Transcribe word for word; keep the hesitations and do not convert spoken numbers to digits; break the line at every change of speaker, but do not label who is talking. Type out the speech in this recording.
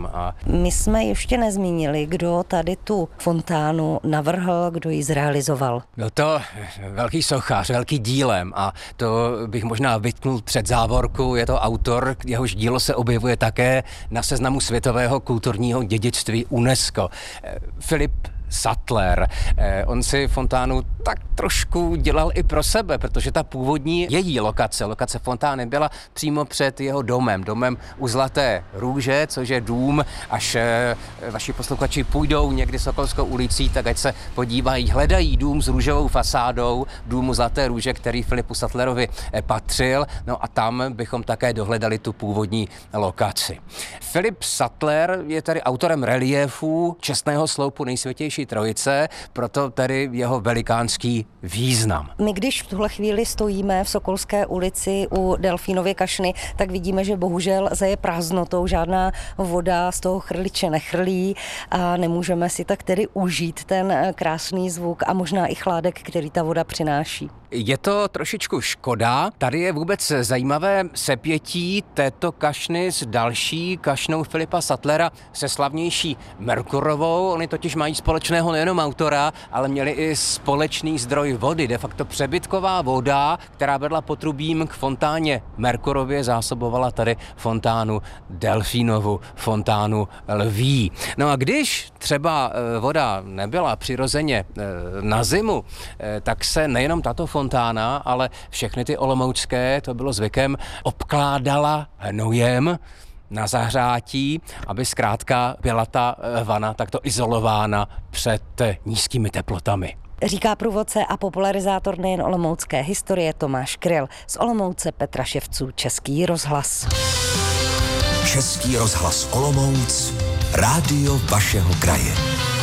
A...
My jsme ještě nezmínili, kdo tady tu fontánu navrhl, kdo ji zrealizoval.
Byl to velký sochař, velký dílem a to bych možná vytknul před závorku. Je to autor, jehož dílo se objevuje také na seznamu světového kulturního dědictví UNESCO. Philipp Sattler. On si fontánu tak trošku dělal i pro sebe, protože ta původní její lokace, lokace fontány byla přímo před jeho domem, domem u Zlaté růže, což je dům, až vaši posluchači půjdou někdy Sokolskou ulicí, tak ať se podívají, hledají dům s růžovou fasádou, důmu Zlaté růže, který Philippu Sattlerovi patřil, no a tam bychom také dohledali tu původní lokaci. Philipp Sattler je tedy autorem reliéfů čestného sloupu Nejsvětější Trojice, proto tedy jeho velikánský význam.
My když v tuhle chvíli stojíme v Sokolské ulici u Delfínovy kašny, tak vidíme, že bohužel zeje prázdnotou, žádná voda z toho chrliče nechrlí a nemůžeme si tak tedy užít ten krásný zvuk a možná i chládek, který ta voda přináší.
Je to trošičku škoda. Tady je vůbec zajímavé sepětí této kašny s další kašnou Philippa Sattlera, se slavnější Merkurovou. Oni totiž mají společného nejenom autora, ale měli i společný zdroj vody. De facto přebytková voda, která vedla potrubím k fontáně Merkurově, zásobovala tady fontánu Delfínovu, fontánu Lví. No a když třeba voda nebyla přirozeně na zimu, tak se nejenom tato fontána, ale všechny ty olomoucké, to bylo zvykem, obkládala hnojem na zahřátí, aby zkrátka byla ta vana takto izolována před nízkými teplotami.
Říká průvodce a popularizátor nejen olomoucké historie Tomáš Kryl. Z Olomouce Petra Ševců, Český rozhlas.
Český rozhlas Olomouc, rádio vašeho kraje.